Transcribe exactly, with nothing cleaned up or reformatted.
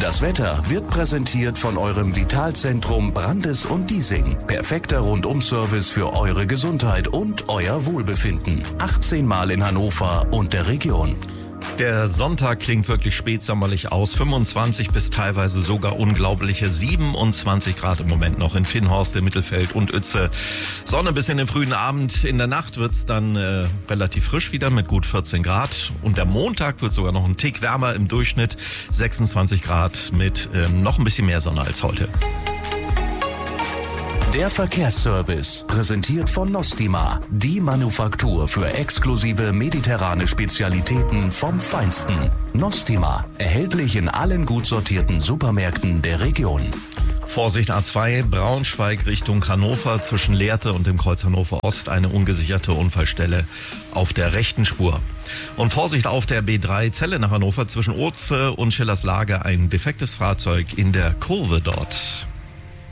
Das Wetter wird präsentiert von eurem Vitalzentrum Brandes und Diesing. Perfekter Rundum-Service für eure Gesundheit und euer Wohlbefinden. achtzehn Mal in Hannover und der Region. Der Sonntag klingt wirklich spätsommerlich aus. fünfundzwanzig bis teilweise sogar unglaubliche siebenundzwanzig Grad im Moment noch in Finnhorst, im Mittelfeld und Uetze. Sonne bis in den frühen Abend. In der Nacht wird's dann äh, relativ frisch wieder mit gut vierzehn Grad. Und der Montag wird sogar noch ein Tick wärmer im Durchschnitt. sechsundzwanzig Grad mit äh, noch ein bisschen mehr Sonne als heute. Der Verkehrsservice, präsentiert von Nostima, die Manufaktur für exklusive mediterrane Spezialitäten vom Feinsten. Nostima, erhältlich in allen gut sortierten Supermärkten der Region. Vorsicht A zwei, Braunschweig Richtung Hannover, zwischen Lehrte und dem Kreuz Hannover Ost eine ungesicherte Unfallstelle auf der rechten Spur. Und Vorsicht auf der B drei, Celle nach Hannover, zwischen Uetze und Schillerslage ein defektes Fahrzeug in der Kurve dort.